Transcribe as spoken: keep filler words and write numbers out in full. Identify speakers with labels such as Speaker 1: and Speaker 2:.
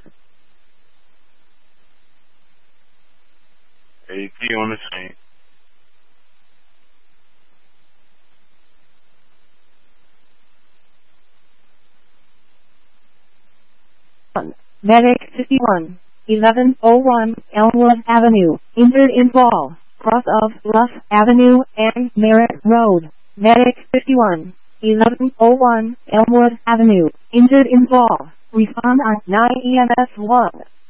Speaker 1: A P on the scene.
Speaker 2: Medic fifty-one, eleven oh one Elmwood Avenue, injured in fall, cross of Bluff Avenue and Merritt Road. Medic fifty-one, eleven oh one Elmwood Avenue, injured in fall. Respond on nine E M S one.